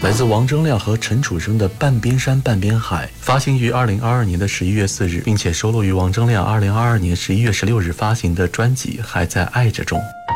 来自王铮亮和陈楚生的《半边山半边海》，发行于2022年的11月4日，并且收录于王铮亮2022年11月16日发行的专辑《还在爱着》中。